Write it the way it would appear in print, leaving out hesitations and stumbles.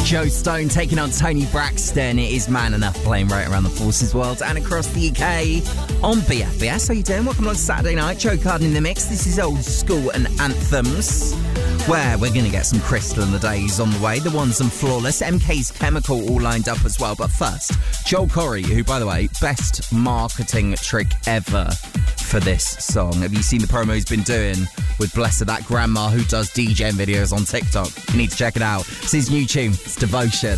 Joe Stone taking on Tony Braxton. It is Man Enough playing right around the Forces world and across the UK on BFBS. How you doing? Welcome on Saturday night. Joe Carden in the mix. This is Old School and Anthems, where we're going to get some Crystal in the Days on the way. The Ones and Flawless. MK's Chemical all lined up as well. But first, Joel Corry, who, by the way, best marketing trick ever for this song. Have you seen the promo he's been doing with Bless Her, that grandma who does DJing videos on TikTok? You need to check it out. It's his new tune. It's Devotion.